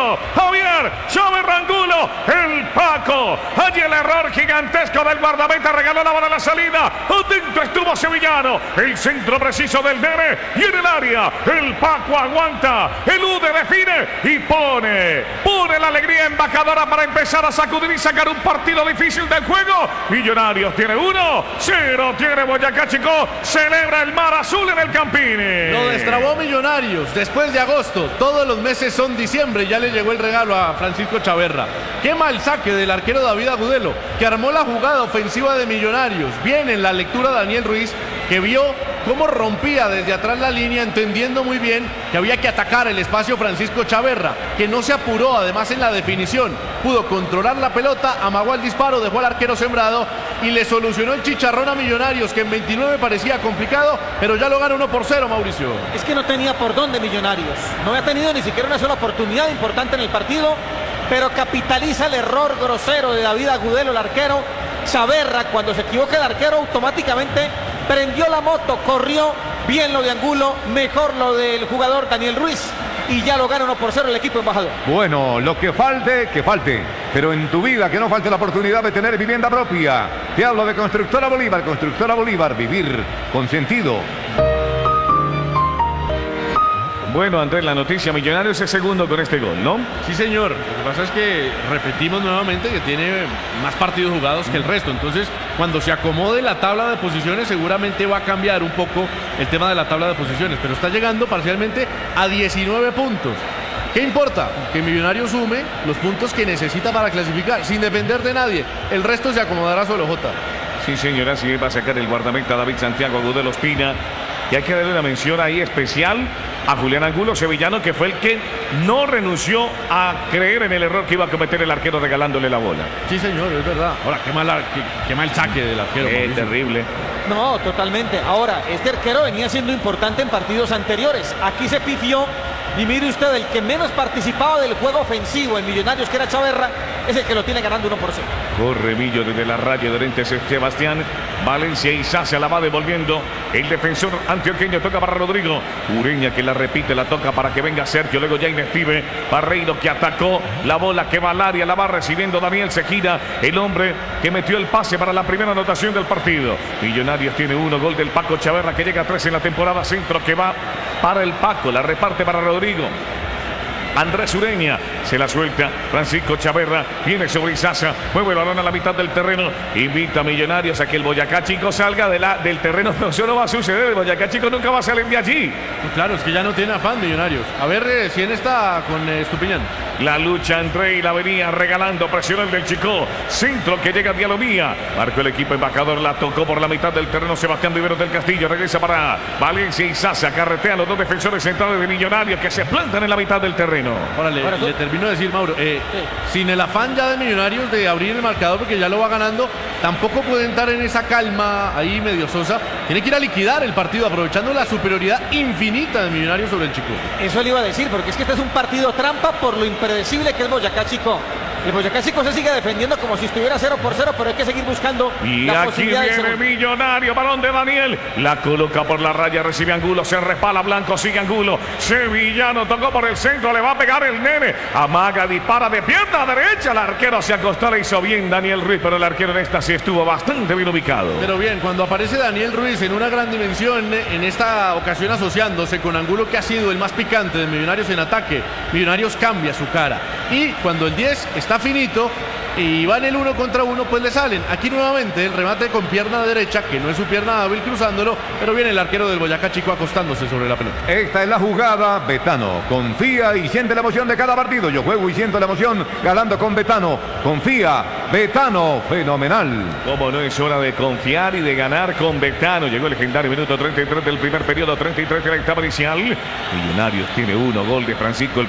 Angulo, Javier Chaverra Angulo, el Paco. Allí el error gigantesco del guardameta, regaló la bola a la salida. Atento estuvo Sevillano, el centro preciso del Nene y en el área el Paco aguanta, el Ude define y pone la alegría embajadora para empezar a sacudir y sacar un partido difícil del juego. Millonarios tiene 1-0, tiene Boyacá Chico, celebra el mar azul en el Campini. Lo destrabó Millonarios después de agosto, todos los meses son diciembre, ya le llegó el regalo a Francisco Chaverra. Qué mal saque del arquero David Agudelo, que armó la jugada ofensiva de Millonarios. Bien en la lectura Daniel Ruiz, que vio cómo rompía desde atrás la línea, entendiendo muy bien que había que atacar el espacio Francisco Chaverra, que no se apuró además en la definición, pudo controlar la pelota, amagó el disparo, dejó al arquero sembrado y le solucionó el chicharrón a Millonarios, que en 29 parecía complicado, pero ya lo gana 1-0, Mauricio. Es que no tenía por dónde Millonarios, no había tenido ni siquiera una sola oportunidad importante en el partido, pero capitaliza el error grosero de David Agudelo, el arquero. Chaverra, cuando se equivoca el arquero, automáticamente prendió la moto, corrió bien lo de Angulo, mejor lo del jugador Daniel Ruiz y ya lo gana 1-0 el equipo embajador. Bueno, lo que falte, pero en tu vida que no falte la oportunidad de tener vivienda propia. Te hablo de Constructora Bolívar, vivir con sentido. Bueno, Andrés, la noticia, Millonarios es segundo con este gol, ¿no? Sí, señor. Lo que pasa es que repetimos nuevamente que tiene más partidos jugados que el resto. Entonces, cuando se acomode la tabla de posiciones, seguramente va a cambiar un poco el tema de la tabla de posiciones. Pero está llegando parcialmente a 19 puntos. ¿Qué importa? Que Millonarios sume los puntos que necesita para clasificar, sin depender de nadie. El resto se acomodará solo, Jota. Sí, señora, sí va a sacar el guardameta David Santiago Agudelo Espina. Y hay que darle una mención ahí especial a Julián Angulo, sevillano, que fue el que no renunció a creer en el error que iba a cometer el arquero regalándole la bola. Sí, señor, es verdad. Ahora, qué mal saque del arquero. Es terrible. No, totalmente. Ahora, este arquero venía siendo importante en partidos anteriores. Aquí se pifió. Y mire usted, el que menos participaba del juego ofensivo en Millonarios, que era Chaverra, es el que lo tiene ganando 1-0. Corre Millo desde la raya de Oriente Sebastián. Valencia y Sacia la va devolviendo. El defensor antioqueño toca para Rodrigo. Ureña que la repite, la toca para que venga Sergio. Luego Jaime Pibe. Barreiro que atacó. La bola que va al área, la va recibiendo Daniel Sejida. El hombre que metió el pase para la primera anotación del partido. Millonarios tiene 1, gol del Paco Chaverra, que llega a 3 en la temporada. Centro que va para el Paco. La reparte para Rodrigo. Andrés Ureña se la suelta. Francisco Chaverra viene sobre Izaza, mueve el balón a la mitad del terreno, invita a Millonarios a que el Boyacá Chico salga del terreno. No, eso no va a suceder. El Boyacá Chico nunca va a salir de allí. Pues claro, es que ya no tiene afán Millonarios. A ver si en esta con Estupiñán. La lucha entre y la venía regalando, presión el del Chico. Centro que llega a Dialomía. Marcó el equipo embajador, la tocó por la mitad del terreno Sebastián Viveros del Castillo. Regresa para Valencia y Izaza. Carretea a los dos defensores centrales de Millonarios que se plantan en la mitad del terreno. Ahora le termino de decir, Mauro, sin el afán ya de Millonarios de abrir el marcador porque ya lo va ganando, tampoco puede entrar en esa calma ahí medio sosa. Tiene que ir a liquidar el partido aprovechando la superioridad infinita de Millonarios sobre el Chico. Eso le iba a decir, porque es que este es un partido trampa por lo impredecible que es Boyacá Chico. El Boyacá Chico se sigue defendiendo como si estuviera 0-0, pero hay que seguir buscando y la aquí posibilidad viene de Millonario, balón de Daniel, la coloca por la raya, recibe Angulo, se respala Blanco, sigue Angulo, Sevillano tocó por el centro, le va a pegar el Nene, amaga, dispara de pierna derecha, el arquero se acostó, le hizo bien Daniel Ruiz, pero el arquero en esta sí estuvo bastante bien ubicado. Pero bien, cuando aparece Daniel Ruiz en una gran dimensión, en esta ocasión asociándose con Angulo, que ha sido el más picante de Millonarios en ataque, Millonarios cambia su cara, y cuando el 10 está finito y van el 1 contra 1, pues le salen. Aquí nuevamente el remate con pierna derecha, que no es su pierna hábil, cruzándolo, pero viene el arquero del Boyacá Chico acostándose sobre la pelota. Esta es la jugada. Betano confía y siente la emoción de cada partido. Yo juego y siento la emoción ganando con Betano. Confía, Betano, fenomenal. Como no es hora de confiar y de ganar con Betano. Llegó el legendario minuto 33 del primer periodo, 33 de la etapa inicial. Millonarios tiene 1, gol de Francisco